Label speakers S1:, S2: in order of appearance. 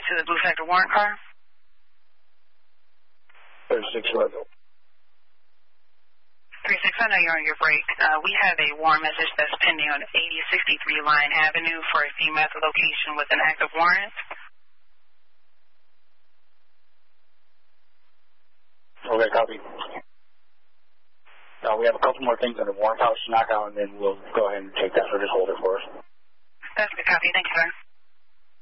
S1: to the Blue Sector warrant car?
S2: 3611.
S1: 36, I know you're on your break. We have a warrant message that's pending on 8063 Line Avenue for a female at the location with an active warrant.
S2: Okay, copy. We have a couple more things on the warrant house to knock out, and then we'll go ahead and take that, so just hold it for us.
S1: That's good, copy. Thank you, sir.